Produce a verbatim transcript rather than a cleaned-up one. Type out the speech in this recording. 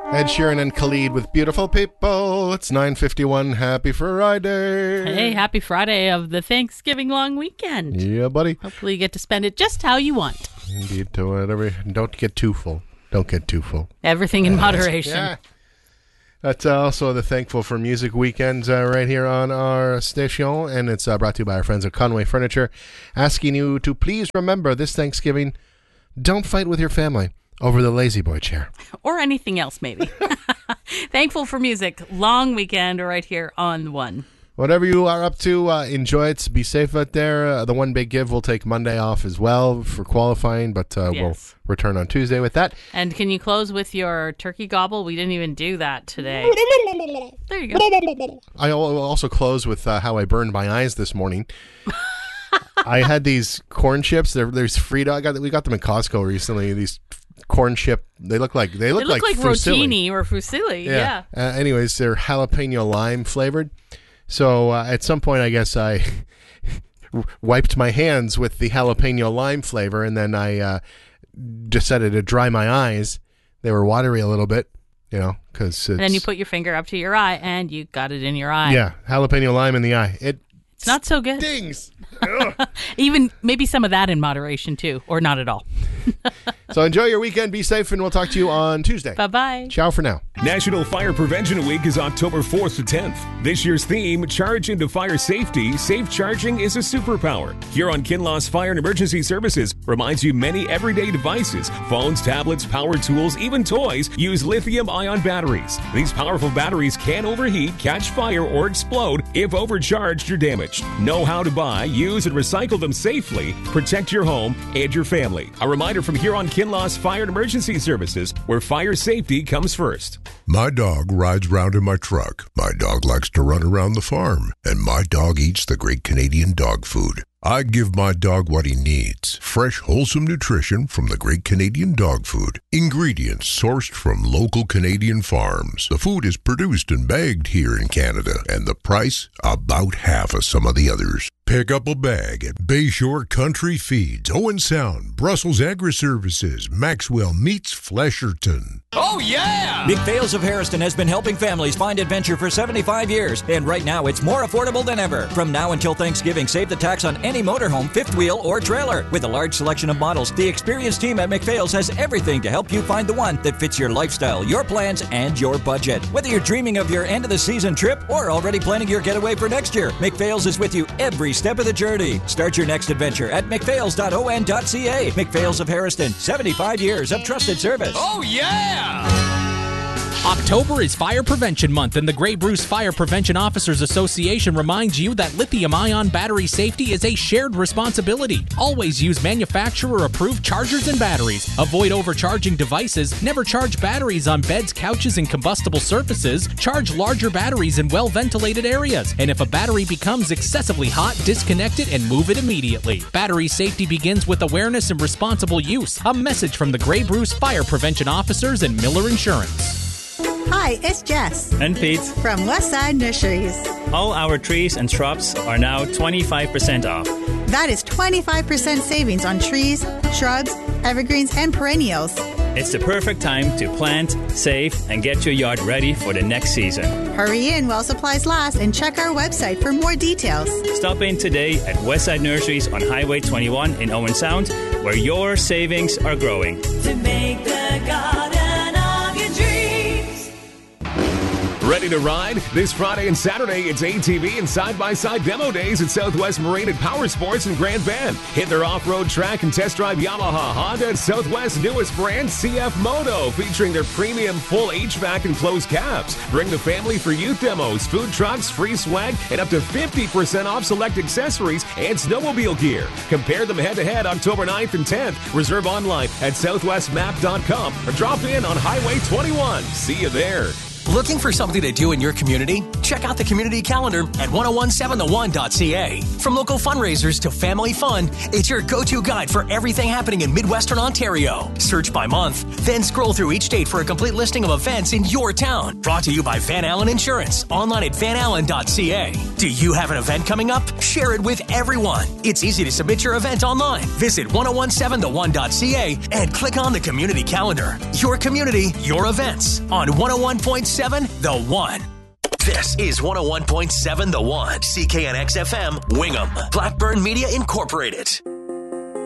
Ed Sheeran and Khalid with Beautiful People. It's nine fifty-one. Happy Friday. Hey, happy Friday of the Thanksgiving long weekend. Yeah, buddy. Hopefully you get to spend it just how you want. Indeed, to whatever. Don't get too full. Don't get too full. Everything in Uh, moderation. Yeah. That's uh, also the Thankful for Music weekend uh, right here on our station, and it's uh, brought to you by our friends at Conway Furniture, asking you to please remember this Thanksgiving, don't fight with your family over the Lazy Boy chair. Or anything else, maybe. Thankful for Music, long weekend right here on the One. Whatever you are up to, uh, enjoy it. Be safe out there. Uh, the One Big Give will take Monday off as well for qualifying, but uh, Yes. we'll return on Tuesday with that. And can you close with your turkey gobble? We didn't even do that today. There you go. I will also close with uh, how I burned my eyes this morning. I had these corn chips. They're, there's Frito. I got we got them in Costco recently. These corn chip. They look like they look, They look like, fusilli. rotini or fusilli. Yeah. Uh, anyways, they're jalapeno lime flavored. So uh, at some point, I guess I wiped my hands with the jalapeno lime flavor, and then I uh, decided to dry my eyes. They were watery a little bit, you know, because And then you put your finger up to your eye, and you got it in your eye. yeah, jalapeno lime in the eye. It It's not so good. stings. Even maybe some of that in moderation, too, or not at all. So enjoy your weekend. Be safe, and we'll talk to you on Tuesday. Bye-bye. Ciao for now. National Fire Prevention Week is October fourth to tenth. This year's theme, Charge into Fire Safety. Safe charging is a superpower. Here on Kinloss Fire and Emergency Services reminds you many everyday devices, phones, tablets, power tools, even toys, use lithium-ion batteries. These powerful batteries can overheat, catch fire, or explode if overcharged or damaged. Know how to buy, use, and recycle them safely. Protect your home and your family. A reminder from here on Kinloss Fire and Emergency Services, where fire safety comes first. My dog rides round in my truck. My dog likes to run around the farm. And my dog eats the great Canadian dog food. I give my dog what he needs. Fresh, wholesome nutrition from the great Canadian dog food. Ingredients sourced from local Canadian farms. The food is produced and bagged here in Canada. And the price, about half of some of the others. Pick up a bag at Bayshore Country Feeds, Owen Sound, Brussels Agri-Services, Maxwell Meats, Flesherton. Oh, yeah! McPhail's of Harrison has been helping families find adventure for seventy-five years, and right now it's more affordable than ever. From now until Thanksgiving, save the tax on any motorhome, fifth wheel, or trailer. With a large selection of models, the experienced team at McPhail's has everything to help you find the one that fits your lifestyle, your plans, and your budget. Whether you're dreaming of your end-of-the-season trip or already planning your getaway for next year, McPhail's is with you every step of the journey. Start your next adventure at mcphails dot o n dot c a. McPhail's of Harrison, seventy-five years of trusted service. Oh, yeah! October is Fire Prevention Month, and the Grey Bruce Fire Prevention Officers Association reminds you that lithium-ion battery safety is a shared responsibility. Always use manufacturer-approved chargers and batteries. Avoid overcharging devices. Never charge batteries on beds, couches, and combustible surfaces. Charge larger batteries in well-ventilated areas. And if a battery becomes excessively hot, disconnect it and move it immediately. Battery safety begins with awareness and responsible use. A message from the Grey Bruce Fire Prevention Officers and Miller Insurance. Hi, it's Jess and Pete from Westside Nurseries. All our trees and shrubs are now twenty-five percent off. That is twenty-five percent savings on trees, shrubs, evergreens, and perennials. It's the perfect time to plant, save, and get your yard ready for the next season. Hurry in while supplies last and check our website for more details. Stop in today at Westside Nurseries on Highway twenty-one in Owen Sound, where your savings are growing. To make the garden of your dreams. Ready to ride? This Friday and Saturday, it's A T V and side-by-side demo days at Southwest Marine and Power Sports in Grand Bend. Hit their off-road track and test drive Yamaha, Honda, and Southwest's newest brand, C F Moto, featuring their premium full H V A C and closed cabs. Bring the family for youth demos, food trucks, free swag, and up to fifty percent off select accessories and snowmobile gear. Compare them head-to-head October ninth and tenth. Reserve online at southwest map dot com or drop in on Highway twenty-one. See you there. Looking for something to do in your community? Check out the community calendar at ten seventeen the one dot c a. From local fundraisers to family fun, it's your go-to guide for everything happening in Midwestern Ontario. Search by month, then scroll through each date for a complete listing of events in your town. Brought to you by Van Allen Insurance, online at van allen dot c a. Do you have an event coming up? Share it with everyone. It's easy to submit your event online. Visit ten seventeen the one dot c a and click on the community calendar. Your community, your events on one oh one point seven The One. This is one oh one point seven The One, C K N X F M, Wingham, Blackburn Media Incorporated.